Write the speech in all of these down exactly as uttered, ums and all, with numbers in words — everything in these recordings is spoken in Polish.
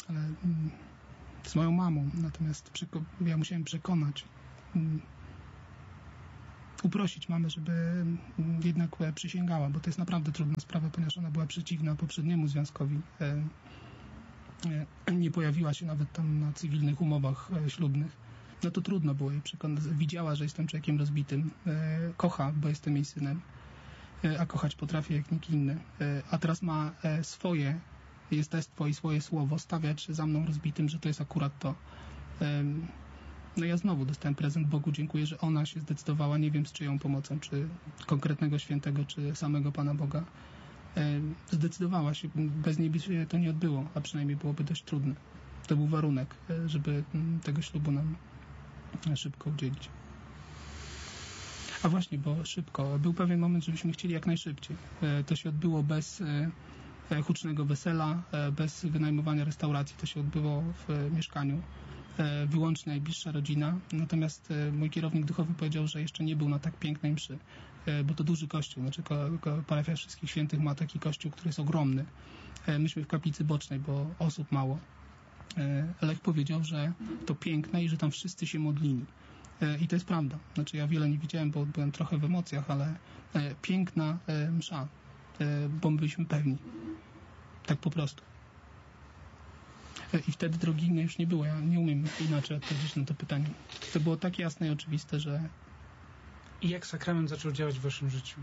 ale mm, z moją mamą. Natomiast przeko- ja musiałem przekonać, mm, uprosić mamę, żeby mm, jednak e, przysięgała, bo to jest naprawdę trudna sprawa, ponieważ ona była przeciwna poprzedniemu związkowi. E, e, nie pojawiła się nawet tam na cywilnych umowach e, ślubnych. No to trudno było jej przekonać. Widziała, że jestem człowiekiem rozbitym. E, kocha, bo jestem jej synem. E, a kochać potrafię jak nikt inny. E, a teraz ma e, swoje jestestwo i swoje słowo stawiać za mną rozbitym, że to jest akurat to. E, no ja znowu dostałem prezent. Bogu dziękuję, że ona się zdecydowała. Nie wiem z czyją pomocą, czy konkretnego świętego, czy samego Pana Boga. E, zdecydowała się. Bez niej by się to nie odbyło, a przynajmniej byłoby dość trudne. To był warunek, e, żeby m, tego ślubu nam szybko udzielić. A właśnie, bo szybko. Był pewien moment, żebyśmy chcieli jak najszybciej. E, to się odbyło bez e, hucznego wesela, e, bez wynajmowania restauracji. To się odbyło w e, mieszkaniu. E, wyłącznie najbliższa rodzina. Natomiast e, mój kierownik duchowy powiedział, że jeszcze nie był na tak pięknej mszy, e, bo to duży kościół. Znaczy ko, ko, parafia Wszystkich Świętych ma taki kościół, który jest ogromny. E, myśmy w kaplicy bocznej, bo osób mało. Lech powiedział, że to piękne i że tam wszyscy się modlili. I to jest prawda. Znaczy ja wiele nie widziałem, bo byłem trochę w emocjach, ale piękna msza, bo my byliśmy pewni. Tak po prostu. I wtedy drogi innej już nie było. Ja nie umiem inaczej odpowiedzieć na to pytanie. To było tak jasne i oczywiste, że... I jak sakrament zaczął działać w waszym życiu?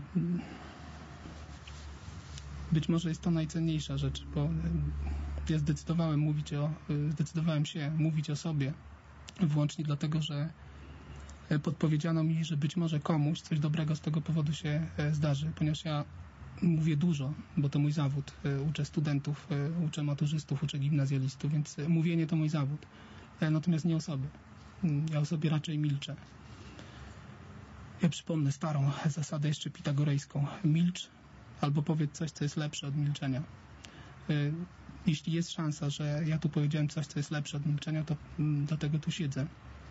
Być może jest to najcenniejsza rzecz, bo ja zdecydowałem mówić o, zdecydowałem się mówić o sobie wyłącznie dlatego, że podpowiedziano mi, że być może komuś coś dobrego z tego powodu się zdarzy, ponieważ ja mówię dużo, bo to mój zawód. Uczę studentów, uczę maturzystów, uczę gimnazjalistów, więc mówienie to mój zawód. Natomiast nie o sobie. Ja o sobie raczej milczę. Ja przypomnę starą zasadę jeszcze pitagorejską. Milcz albo powiedz coś, co jest lepsze od milczenia. Jeśli jest szansa, że ja tu powiedziałem coś, co jest lepsze od milczenia, to dlatego tu siedzę.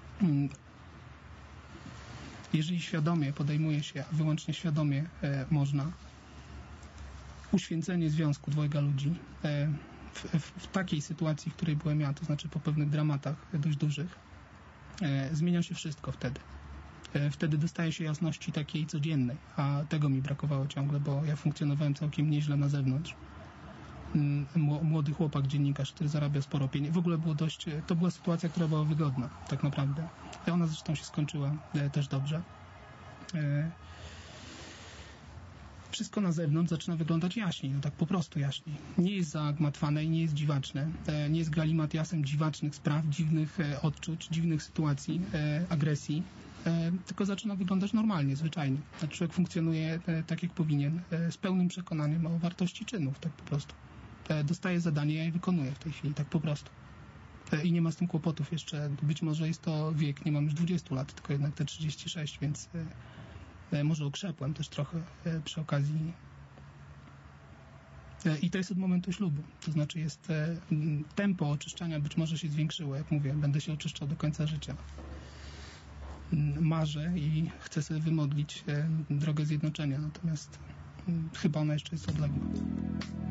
Jeżeli świadomie podejmuje się, a wyłącznie świadomie e, można, uświęcenie związku dwojga ludzi e, w, w, w takiej sytuacji, w której byłem ja, to znaczy po pewnych dramatach dość dużych, e, zmienia się wszystko wtedy. E, wtedy dostaje się jasności takiej codziennej, a tego mi brakowało ciągle, bo ja funkcjonowałem całkiem nieźle na zewnątrz. Młody chłopak, dziennikarz, który zarabia sporo pieniędzy. W ogóle było dość, to była sytuacja, która była wygodna, tak naprawdę. Ona zresztą się skończyła e, też dobrze. E, wszystko na zewnątrz zaczyna wyglądać jaśniej, no tak po prostu jaśniej. Nie jest zagmatwane i nie jest dziwaczne. E, nie jest galimatiasem dziwacznych spraw, dziwnych e, odczuć, dziwnych sytuacji, e, agresji. E, tylko zaczyna wyglądać normalnie, zwyczajnie. Znaczy człowiek funkcjonuje e, tak, jak powinien, e, z pełnym przekonaniem o wartości czynów, tak po prostu. Dostaję zadanie, ja je wykonuję w tej chwili, tak po prostu. I nie ma z tym kłopotów jeszcze. Być może jest to wiek, nie mam już dwudziestu lat, tylko jednak te trzydzieści sześć, więc może okrzepłem też trochę przy okazji. I to jest od momentu ślubu. To znaczy jest tempo oczyszczania być może się zwiększyło, jak mówię, będę się oczyszczał do końca życia. Marzę i chcę sobie wymodlić drogę zjednoczenia, natomiast chyba ona jeszcze jest odległa.